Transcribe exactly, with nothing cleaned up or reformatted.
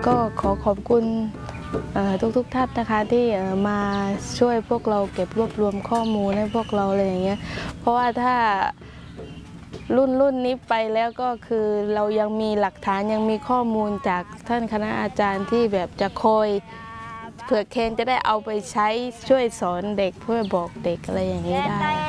ก็ขอขอบคุณทุกทุกท่านนะคะที่มาช่วยพวกเราเก็บรวบรวมข้อมูลให้พวกเราอะไรอย่างเงี้ยเพราะว่าถ้ารุ่นรุ่นนี้ไปแล้วก็คือเรายังมีหลักฐานยังมีข้อมูลจากท่านคณะอาจารย์ที่แบบจะคอยเผื่อเคนจะได้เอาไปใช้ช่วยสอนเด็กเพื่อบอกเด็กอะไรอย่างนี้ได้